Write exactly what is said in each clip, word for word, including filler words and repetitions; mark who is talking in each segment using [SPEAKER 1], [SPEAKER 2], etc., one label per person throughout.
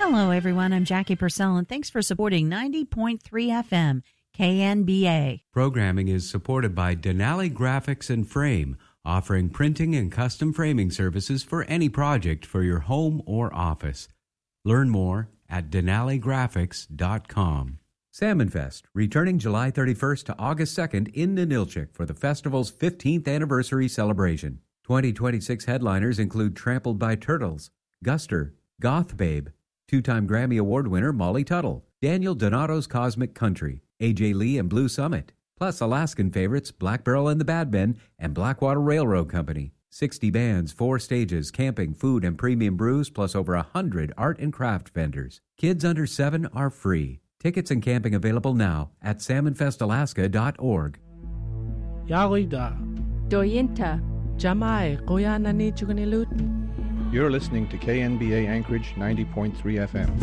[SPEAKER 1] Hello, everyone. I'm Jackie Purcell, and thanks for supporting ninety point three F M, K N B A.
[SPEAKER 2] Programming is supported by Denali Graphics and Frame, offering printing and custom framing services for any project for your home or office. Learn more at denali graphics dot com. Salmon Fest, returning July thirty-first to August second in Ninilchik for the festival's fifteenth anniversary celebration. twenty twenty-six headliners include Trampled by Turtles, Guster, Goth Babe, two-time Grammy Award winner Molly Tuttle, Daniel Donato's Cosmic Country, A J Lee and Blue Summit, plus Alaskan favorites Black Barrel and the Bad Men and Blackwater Railroad Company. sixty bands, four stages, camping, food, and premium brews, plus over one hundred art and craft vendors. Kids under seven are free. Tickets and camping available now at salmon fest alaska dot org.
[SPEAKER 3] Yarida.
[SPEAKER 4] Doyinta. Jamai Koyanani Chukanilut.
[SPEAKER 5] You're listening to K N B A Anchorage ninety point three F M.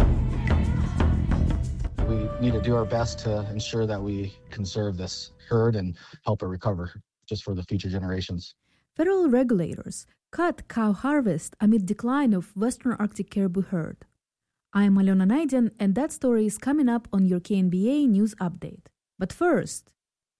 [SPEAKER 6] We need to do our best to ensure that we conserve this herd and help it recover just for the future generations.
[SPEAKER 7] Federal regulators cut cow harvest amid decline of Western Arctic caribou herd. I'm Alona Naidin, and that story is coming up on your K N B A News Update. But first,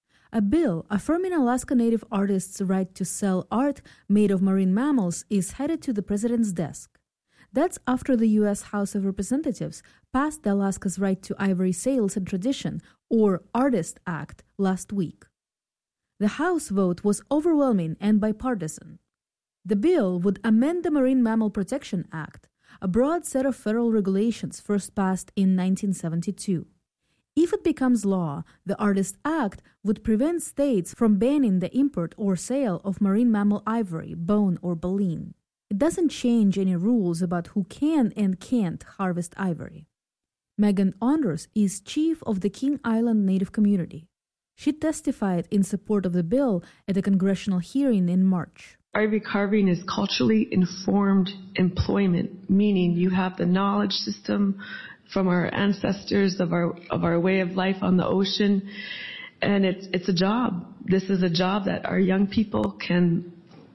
[SPEAKER 7] a bill affirming Alaska Native artists' right to sell art made of marine mammals is headed to the president's desk. That's after the U S House of Representatives passed the Alaska's Right to Ivory Sales and Tradition, or ARTIST Act, last week. The House vote was overwhelming and bipartisan. The bill would amend the Marine Mammal Protection Act, a broad set of federal regulations first passed in nineteen seventy-two. If it becomes law, the ARTIST Act would prevent states from banning the import or sale of marine mammal ivory, bone, or baleen. It doesn't change any rules about who can and can't harvest ivory. Megan Onders is chief of the King Island Native community. She testified in support of the bill at a congressional hearing in March.
[SPEAKER 8] Ivory carving is culturally informed employment, meaning you have the knowledge system from our ancestors of our of our way of life on the ocean, and it's it's a job. This is a job that our young people can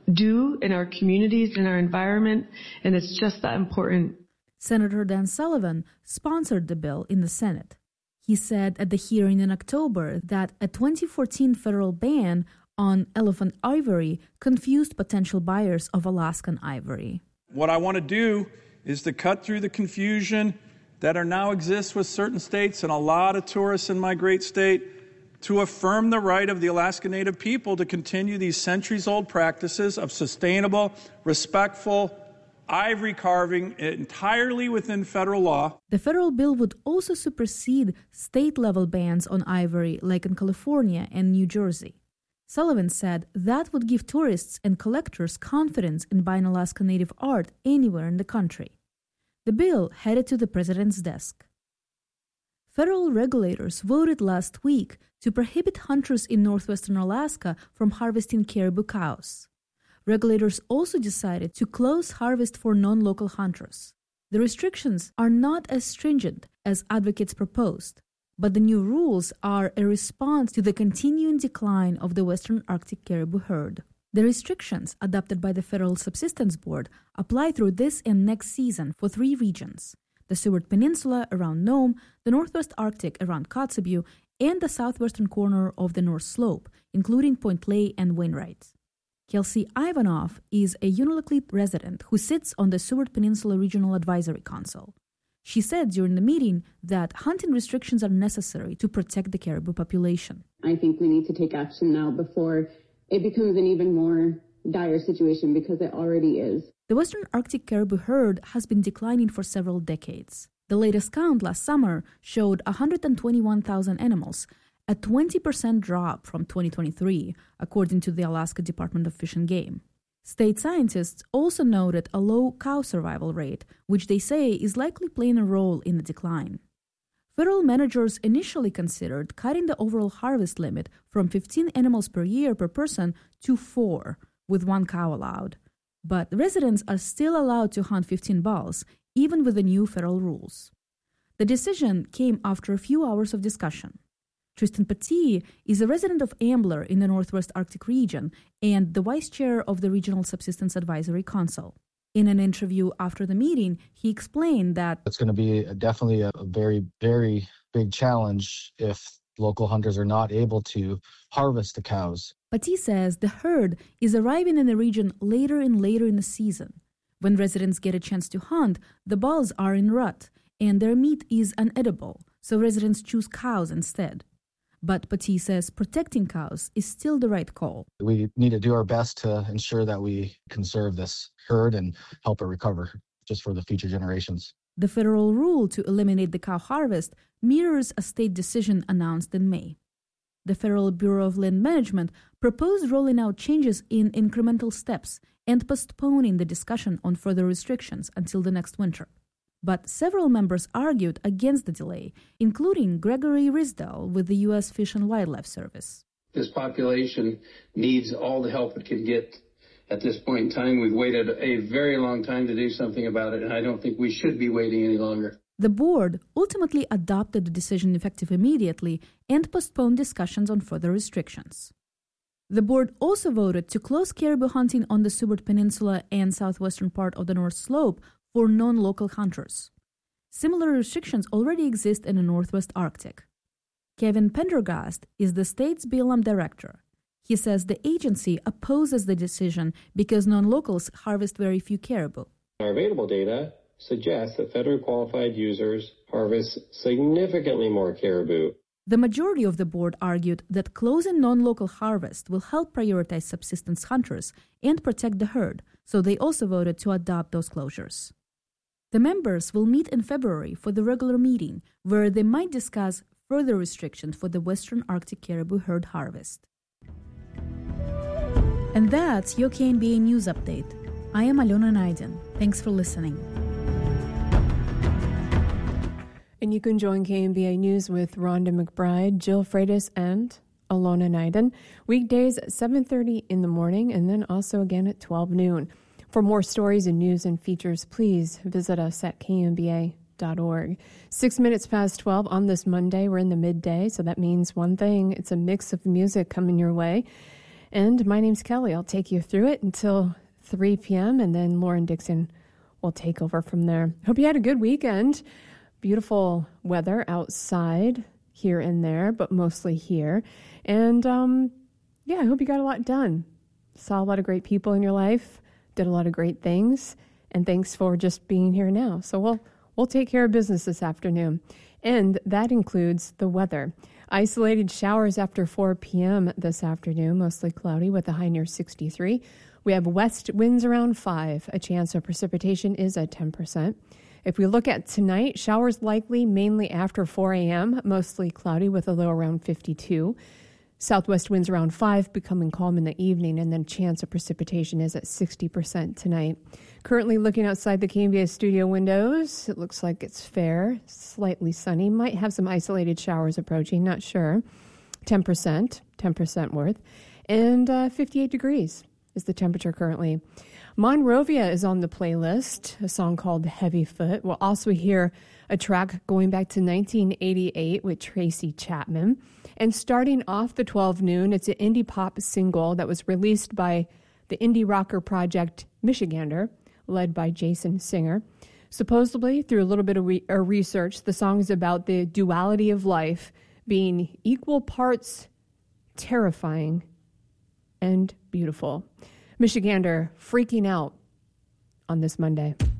[SPEAKER 8] do in our communities, in our environment, and it's just that important.
[SPEAKER 7] Senator Dan Sullivan sponsored the bill in the Senate. He said at the hearing in October that a twenty fourteen federal ban on elephant ivory confused potential buyers of Alaskan ivory.
[SPEAKER 9] What I want to do is to cut through the confusion that are now exists with certain states and a lot of tourists in my great state to affirm the right of the Alaska Native people to continue these centuries-old practices of sustainable, respectful ivory carving entirely within federal law.
[SPEAKER 7] The federal bill would also supersede state-level bans on ivory like in California and New Jersey. Sullivan said that would give tourists and collectors confidence in buying Alaska Native art anywhere in the country. The bill headed to the president's desk. Federal regulators voted last week to prohibit hunters in northwestern Alaska from harvesting caribou cows. Regulators also decided to close harvest for non-local hunters. The restrictions are not as stringent as advocates proposed, but the new rules are a response to the continuing decline of the Western Arctic caribou herd. The restrictions adopted by the Federal Subsistence Board apply through this and next season for three regions: the Seward Peninsula around Nome, the Northwest Arctic around Kotzebue, and the southwestern corner of the North Slope, including Point Lay and Wainwright. Kelsey Ivanoff is a Unalakleet resident who sits on the Seward Peninsula Regional Advisory Council. She said during the meeting that hunting restrictions are necessary to protect the caribou population.
[SPEAKER 10] I think we need to take action now before it becomes an even more dire situation, because it already is.
[SPEAKER 7] The Western Arctic caribou herd has been declining for several decades. The latest count last summer showed one hundred twenty-one thousand animals, a twenty percent drop from twenty twenty-three, according to the Alaska Department of Fish and Game. State scientists also noted a low cow survival rate, which they say is likely playing a role in the decline. Federal managers initially considered cutting the overall harvest limit from fifteen animals per year per person to four, with one cow allowed. But residents are still allowed to hunt fifteen bulls, even with the new federal rules. The decision came after a few hours of discussion. Tristan Petit is a resident of Ambler in the Northwest Arctic region and the vice chair of the Regional Subsistence Advisory Council. In an interview after the meeting, he explained that
[SPEAKER 6] it's going to be a, definitely a, a very, very big challenge if local hunters are not able to harvest the cows.
[SPEAKER 7] Pati says the herd is arriving in the region later and later in the season. When residents get a chance to hunt, the bulls are in rut and their meat is unedible, so residents choose cows instead. But Pati says protecting cows is still the right call.
[SPEAKER 6] We need to do our best to ensure that we conserve this herd and help it recover just for the future generations.
[SPEAKER 7] The federal rule to eliminate the cow harvest mirrors a state decision announced in May. The Federal Bureau of Land Management proposed rolling out changes in incremental steps and postponing the discussion on further restrictions until the next winter. But several members argued against the delay, including Gregory Risdell with the U S Fish and Wildlife Service.
[SPEAKER 11] This population needs all the help it can get at this point in time. We've waited a very long time to do something about it, and I don't think we should be waiting any longer.
[SPEAKER 7] The board ultimately adopted the decision effective immediately and postponed discussions on further restrictions. The board also voted to close caribou hunting on the Seward Peninsula and southwestern part of the North Slope for non-local hunters. Similar restrictions already exist in the Northwest Arctic. Kevin Pendergast is the state's B L M director. He says the agency opposes the decision because non-locals harvest very few caribou.
[SPEAKER 12] Our available data suggests that federally qualified users harvest significantly more caribou.
[SPEAKER 7] The majority of the board argued that closing non-local harvest will help prioritize subsistence hunters and protect the herd, so they also voted to adopt those closures. The members will meet in February for the regular meeting, where they might discuss further restrictions for the Western Arctic caribou herd harvest. And that's your K N B A News Update. I am Alona Naiden. Thanks for listening.
[SPEAKER 13] And you can join K N B A News with Rhonda McBride, Jill Freitas, and Alona Naiden, weekdays at seven thirty in the morning and then also again at twelve noon. For more stories and news and features, please visit us at K N B A dot org. Six minutes past twelve on this Monday. We're in the midday, so that means one thing. It's a mix of music coming your way. And my name's Kelly. I'll take you through it until three p.m., and then Lauren Dixon will take over from there. Hope you had a good weekend. Beautiful weather outside here and there, but mostly here. And um, yeah, I hope you got a lot done. Saw a lot of great people in your life, did a lot of great things, and thanks for just being here now. So we'll we'll take care of business this afternoon. And that includes the weather. Isolated showers after four p.m. this afternoon, mostly cloudy with a high near sixty-three. We have west winds around five. A chance of precipitation is at ten percent. If we look at tonight, showers likely mainly after four a.m., mostly cloudy with a low around fifty-two. Southwest winds around five, becoming calm in the evening, and then chance of precipitation is at sixty percent tonight. Currently looking outside the K N B A studio windows, it looks like it's fair, slightly sunny. Might have some isolated showers approaching, not sure. ten percent, ten percent worth. And uh, fifty-eight degrees is the temperature currently. Monrovia is on the playlist, a song called Heavy Foot. We'll also hear a track going back to nineteen eighty-eight with Tracy Chapman. And starting off the twelve noon, it's an indie pop single that was released by the indie rocker project Michigander, led by Jason Singer. Supposedly, through a little bit of re- research, the song is about the duality of life being equal parts terrifying and beautiful. Michigander freaking out on this Monday.